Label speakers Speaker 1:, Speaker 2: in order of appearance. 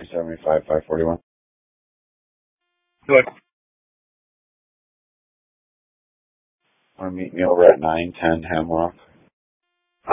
Speaker 1: 375, 541.
Speaker 2: Good.
Speaker 1: Want to meet me over at 910 Hemlock?